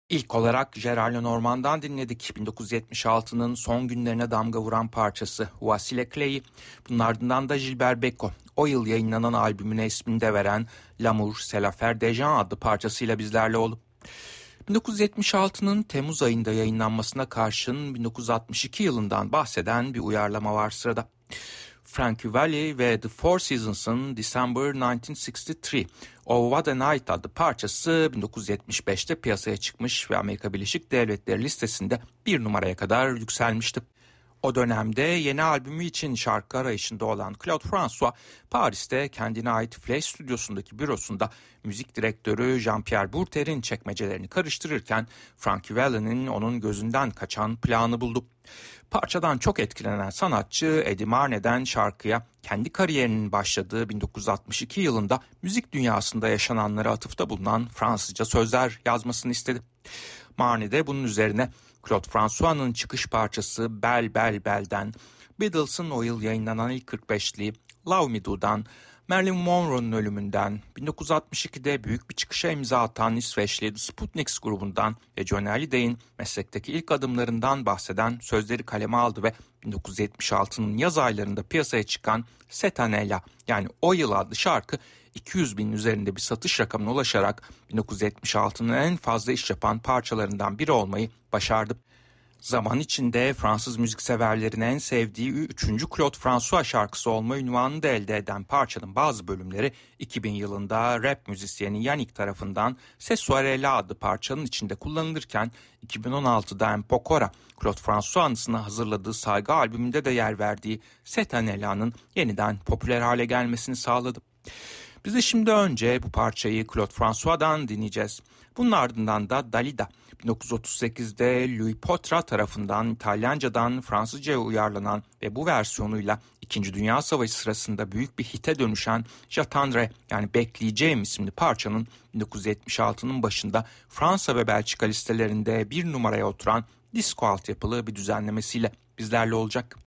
İlk olarak Gérard Lenormand'dan dinledik. 1976'nın son günlerine damga vuran parçası Voici les Clés. Bunun ardından da Gilbert Bécaud, o yıl yayınlanan albümüne ismini de veren L'amour c'est l'affaire des gens adlı parçasıyla bizlerle olup 1976'nın Temmuz ayında yayınlanmasına karşın 1962 yılından bahseden bir uyarlama var sırada. Frankie Valli ve The Four Seasons'ın December 1963 Oh What a Night adlı parçası 1975'te piyasaya çıkmış ve Amerika Birleşik Devletleri listesinde bir numaraya kadar yükselmişti. O dönemde yeni albümü için şarkı arayışında olan Claude François, Paris'te kendine ait Flash stüdyosundaki bürosunda müzik direktörü Jean-Pierre Bourter'in çekmecelerini karıştırırken Frankie Valli'nin onun gözünden kaçan planı buldu. Parçadan çok etkilenen sanatçı Eddie Marne'den şarkıya kendi kariyerinin başladığı 1962 yılında müzik dünyasında yaşananlara atıfta bulunan Fransızca sözler yazmasını istedi. Marne de bunun üzerine Claude François'nın çıkış parçası Belle Belle Belle'den, Beatles'ın o yıl yayınlanan ilk 45'liği Love Me Do'dan, Marilyn Monroe'nun ölümünden, 1962'de büyük bir çıkışa imza atan İsveçli The Sputniks grubundan ve Johnny Hallyday'in meslekteki ilk adımlarından bahseden sözleri kaleme aldı ve 1976'nın yaz aylarında piyasaya çıkan Cette année-là yani O Yıl adlı şarkı 200 binin üzerinde bir satış rakamına ulaşarak 1976'nın en fazla iş yapan parçalarından biri olmayı başardı. Zaman içinde Fransız müzikseverlerin en sevdiği 3. Claude François şarkısı olma unvanını da elde eden parçanın bazı bölümleri 2000 yılında rap müzisyeni Yannick tarafından C'est Soirée La adlı parçanın içinde kullanılırken 2016'da M. Pokora, Claude François anısına hazırladığı saygı albümünde de yer verdiği Cette année-la'nın yeniden popüler hale gelmesini sağladı. Biz de şimdi önce bu parçayı Claude François'dan dinleyeceğiz. Bunun ardından da Dalida, 1938'de Louis Potra tarafından İtalyancadan Fransızca'ya uyarlanan ve bu versiyonuyla 2. Dünya Savaşı sırasında büyük bir hite dönüşen J'attendrai yani Bekleyeceğim isimli parçanın 1976'nın başında Fransa ve Belçika listelerinde bir numaraya oturan disco altyapılı bir düzenlemesiyle bizlerle olacak.